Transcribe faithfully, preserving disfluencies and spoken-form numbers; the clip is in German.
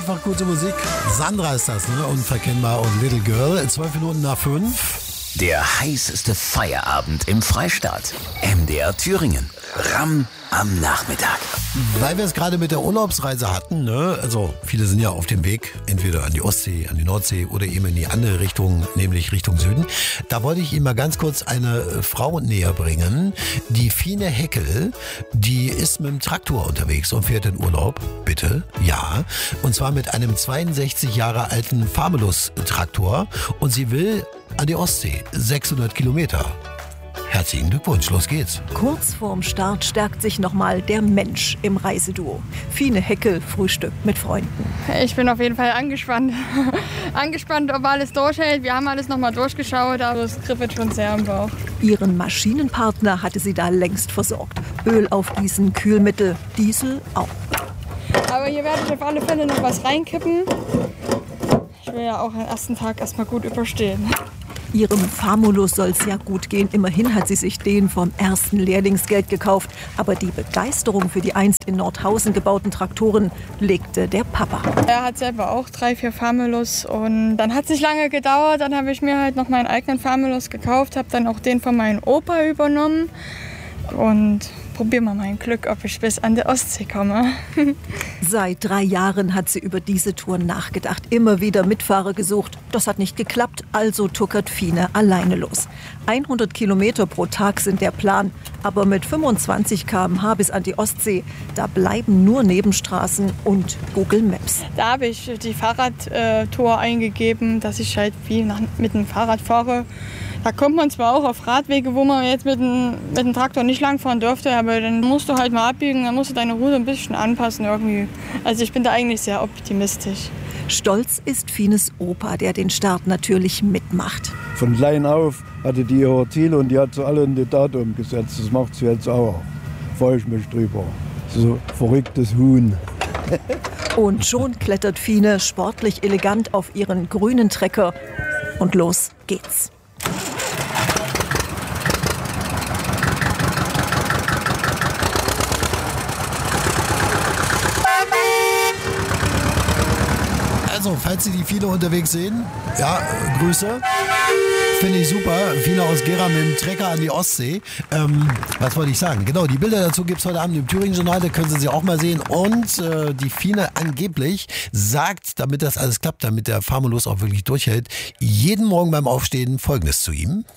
Einfach gute Musik. Sandra ist das, ne? Unverkennbar und Little Girl. Zwölf Minuten nach fünf. Der heißeste Feierabend im Freistaat. M D R Thüringen. Ramm am Nachmittag. Weil wir es gerade mit der Urlaubsreise hatten, ne? Also viele sind ja auf dem Weg, entweder an die Ostsee, an die Nordsee oder eben in die andere Richtung, nämlich Richtung Süden. Da wollte ich Ihnen mal ganz kurz eine Frau näher bringen. Die Fine Heckel, die ist mit dem Traktor unterwegs und fährt in Urlaub. Bitte? Ja. Und zwar mit einem zweiundsechzig Jahre alten Famulus-Traktor. Und sie will an die Ostsee. sechshundert Kilometer. Herzlichen Glückwunsch, los geht's. Kurz vorm Start stärkt sich nochmal der Mensch im Reiseduo. Fine Heckel frühstückt mit Freunden. Ich bin auf jeden Fall angespannt. angespannt, ob alles durchhält. Wir haben alles nochmal durchgeschaut, aber es kribbelt schon sehr im Bauch. Ihren Maschinenpartner hatte sie da längst versorgt. Öl aufgießen, Kühlmittel, Diesel auch. Aber hier werde ich auf alle Fälle noch was reinkippen. Ich will ja auch den ersten Tag erstmal gut überstehen. Ihrem Famulus soll es ja gut gehen. Immerhin hat sie sich den vom ersten Lehrlingsgeld gekauft. Aber die Begeisterung für die einst in Nordhausen gebauten Traktoren legte der Papa. Er hat selber auch drei, vier Famulus. Und dann hat es nicht lange gedauert. Dann habe ich mir halt noch meinen eigenen Famulus gekauft. Habe dann auch den von meinem Opa übernommen. Und probieren wir mein Glück, ob ich bis an die Ostsee komme. Seit drei Jahren hat sie über diese Tour nachgedacht, immer wieder Mitfahrer gesucht. Das hat nicht geklappt, also tuckert Fine alleine los. hundert Kilometer pro Tag sind der Plan, aber mit fünfundzwanzig Kilometer pro Stunde bis an die Ostsee, da bleiben nur Nebenstraßen und Google Maps. Da habe ich die Fahrradtour eingegeben, dass ich halt viel nach, mit dem Fahrrad fahre. Da kommt man zwar auch auf Radwege, wo man jetzt mit dem, mit dem Traktor nicht lang fahren dürfte, aber dann musst du halt mal abbiegen, dann musst du deine Route ein bisschen anpassen irgendwie. Also ich bin da eigentlich sehr optimistisch. Stolz ist Fines Opa, der den Start natürlich mitmacht. Von klein auf hatte die ihre Ziele und die hat sie alle in die Tat umgesetzt. Das macht sie jetzt auch. Freue ich mich drüber. So verrücktes Huhn. Und schon klettert Fine sportlich elegant auf ihren grünen Trecker. Und los geht's. Also, falls Sie die Fine unterwegs sehen, ja, äh, Grüße. Finde ich super. Fine aus Gera mit dem Trecker an die Ostsee. Ähm, was wollte ich sagen? Genau, die Bilder dazu gibt es heute Abend im Thüringen-Journal. Da können Sie sie auch mal sehen. Und äh, die Fine angeblich sagt, damit das alles klappt, damit der Famulus auch wirklich durchhält, jeden Morgen beim Aufstehen Folgendes zu ihm.